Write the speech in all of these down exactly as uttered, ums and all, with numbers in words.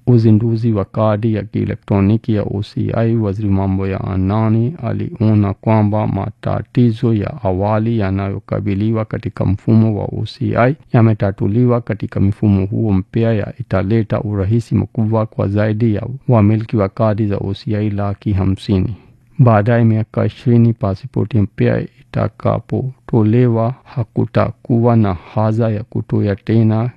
uzinduzi wa kadi ya kielektroniki ya O C I, waziri mambo ya ndani aliona kwamba matatizo ya awali yanayokabiliwa katika mfumo wa O C I yametatuliwa katika mfumo huo mpya ya italeta urahisi mkubwa kwa zaidi ya wamiliki wa kadi za O C I laki hamsini. Baada ya miaka ishirini pasipoti mpya itakapotolewa, hakutakuwa na haja ya kutoa tena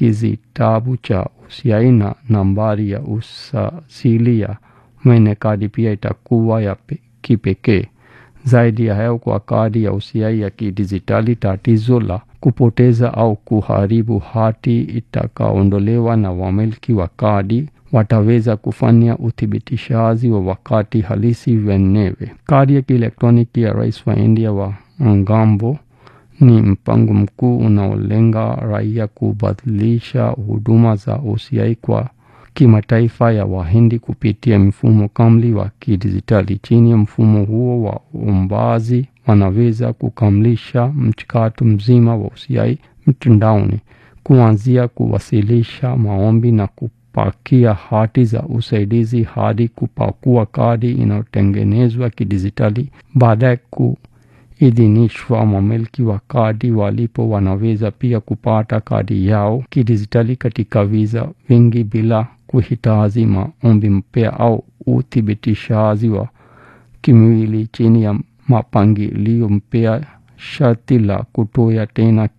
kizitabu cha O C I na nambari ya usajili ya mwenye kadi pia itakuwa ya kipekee. Zaidi ya hayo, kwa kadi ya O C I ya kidijitali, tatizo la kupoteza au kuharibu hati itakaondolewa na wamiliki wa kadi wataweza kufanya uthibitishaji wa wakati halisi wenyewe. Kadi ya kielektroniki ya Rais wa India wa Ngambo ni mpango mkuu unaolenga raia kubadilisha huduma za O C I kwa kimataifa ya Wahindi kupitia mfumo kamili wa kidijitali. Chini ya mfumo huo, wa waombaji wanaweza kukamilisha mchakato mzima wa O C I mtandaoni, kuanzia kuwasilisha maombi na kupakia hati za usaidizi hadi kupakua kadi inayotengenezwa kidijitali. Baada ya kuidhinishwa, wamiliki wa kadi walipo wanaweza pia kupata kadi yao kidijitali katika visa vingi bila kuhitaji maombi mpya au uthibitishaji wa kimwili. Chini ya mapangilio mpya, sharti la kutoa tena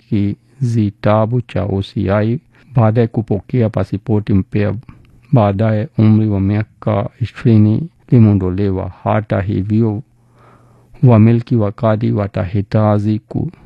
kizitabu cha O C I baada ya kupokea pasipoti mpya baada ya umri wa miaka ishirini limeondolewa. Hata hivyo, wamiliki wa kadi watahitaji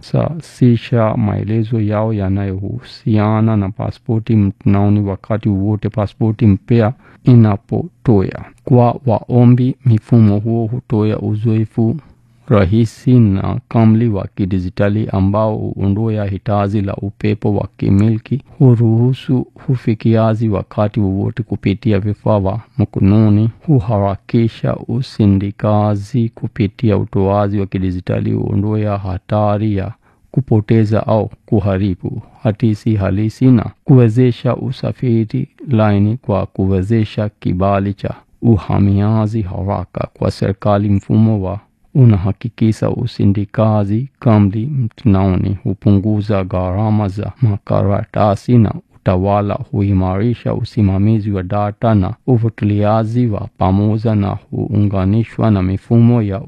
kusasisha maelezo yao yanayohusiana na pasipoti mtandaoni wakati wote pasipoti mpya inapotoa. Kwa waombi, mifumo huo hutoa uzoefu rahisi na kamili wa kidijitali ambao huondoa hitaji la upepo wa kimiliki, huruhusu ufikiaji wakati wowote kupitia vifaa vya mkononi, huharakisha usindikaji kupitia utoaji wa kidijitali, huondoa hatari ya kupoteza au kuharibu hati halisi na kuwezesha usafiri laini kwa kuwezesha kibali cha uhamiaji haraka kwa serikali. Mfumo wa unahakikisha usindikaji kamili mtandaoni, hupunguza gharama za makaratasi na utawala, huimarisha usimamizi wa data na ufuatiliaji wa pamoja, na huunganishwa na mifumo ya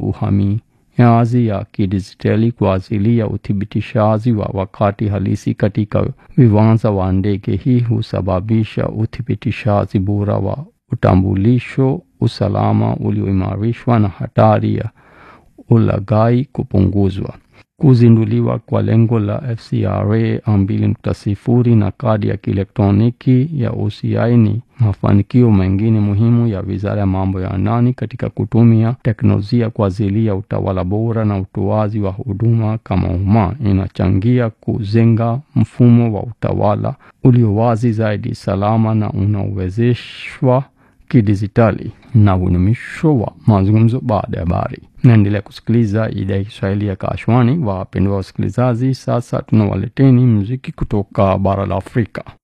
uhamiaji ya kidijitali kwa ajili ya uthibitishaji wa wakati halisi katika viwanja wa ndege. Hii husababisha uthibitishaji bora wa utambulisho, usalama ulioimarishwa na hatari ya ulaghai kupunguzwa. Kuzinduliwa kwa lengo la F C R A mbili nukta sifuri na kadi ya kielektroniki ya O C I ni mafanikio mengine muhimu ya Wizara ya Mambo ya Ndani katika kutumia teknolojia kwa ajili ya utawala bora na utoaji wa huduma kama umma. Inachangia kujenga mfumo wa utawala ulio wazi zaidi, salama na unaowezeshwa kidijitali. Na mwisho wa mazungumzo baada ya habari. Naendelea kusikiliza idhaa ya Kiswahili ya Kashwani. Wapendwa wasikilizaji, sasa tunawaleteni muziki kutoka bara la Afrika.